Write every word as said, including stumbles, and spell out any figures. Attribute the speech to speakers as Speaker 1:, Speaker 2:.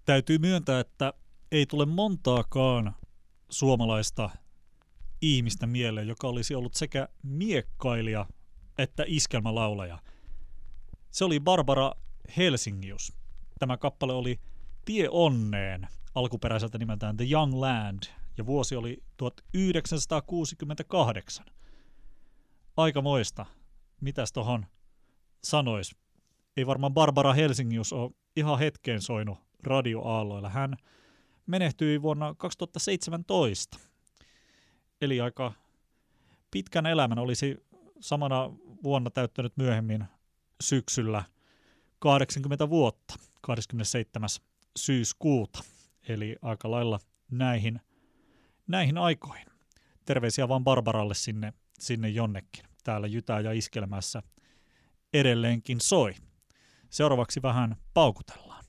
Speaker 1: Täytyy myöntää, että ei tule montaakaan suomalaista ihmistä mieleen, joka olisi ollut sekä miekkailija että iskelmälaulaja. Se oli Barbara Helsingius. Tämä kappale oli Tie onneen, alkuperäiseltä nimeltään The Young Land, ja vuosi oli tuhatyhdeksänsataakuusikymmentäkahdeksan. Aikamoista. Mitäs tohon sanois? Ei varmaan Barbara Helsingius ole ihan hetkeen soinut radioaalloilla. Hän menehtyi vuonna kaksituhattaseitsemäntoista. Eli aika pitkän elämän, olisi samana vuonna täyttänyt myöhemmin syksyllä kahdeksankymmentä vuotta, kahdeskymmenesseitsemäs syyskuuta. Eli aika lailla näihin, näihin aikoihin. Terveisiä vaan Barbaralle sinne, sinne jonnekin. Täällä Jytää ja Iskelmässä edelleenkin soi. Seuraavaksi vähän paukutellaan.